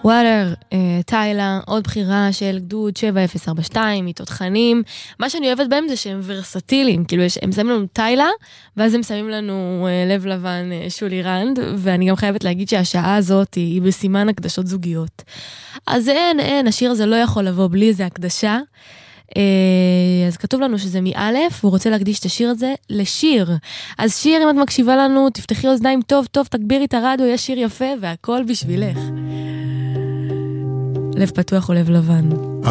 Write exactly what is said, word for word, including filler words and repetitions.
וואטר, טיילה, עוד בחירה של גדוד שבע אפס ארבע שתיים, מתותחנים. מה שאני אוהבת בהם זה שהם ורסטיליים, כאילו הם שמים לנו טיילה, ואז הם שמים לנו לב לבן שולי רנד, ואני גם חייבת להגיד שהשעה הזאת היא בסימן הקדשות זוגיות. אז אין, אין, השיר הזה לא יכול לבוא בלי איזה הקדשה. אז כתוב לנו שזה מאלף, והוא רוצה להקדיש את השיר הזה לשיר. אז שיר, אם את מקשיבה לנו, תפתחי אוזניים טוב טוב, תגבירי את הרדיו, יש שיר יפה והכל בשבילך. לב פתוח או לב לבן.